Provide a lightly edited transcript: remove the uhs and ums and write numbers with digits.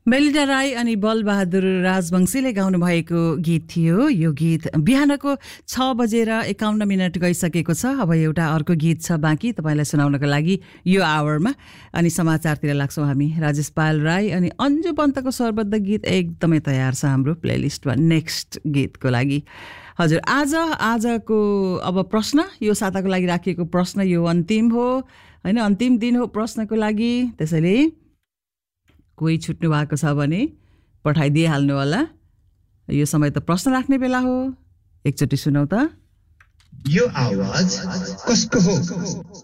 मेलिडा राई अनि बलबहादुर राजवंशीले गाउनु भएको गीत थियो। यो गीत बिहानको 6:51 गइसकेको छ। अब एउटा अर्को गीत छ बाँकी तपाईलाई सुनाउनको लागि यो आवरमा। अनि समाचारतिर लाग्छौँ हामी। राजेश पाल राई अनि अन्जु पन्तको स्वरबद्ध गीत एकदमै तयार छ हाम्रो प्लेलिस्टमा नेक्स्ट गीतको लागि। हजुर, आजको अब प्रश्न, यो साताको लागि राखिएको प्रश्न यो अन्तिम हो हैन, अन्तिम दिन हो प्रश्नको लागि। त्यसैले कोही छुट्नु भएको छ भने पठाइदिइहाल्नु होला। यो समय त प्रश्न राख्ने बेला हो। एकचोटि सुनौ त। यो आवाज कसको हो?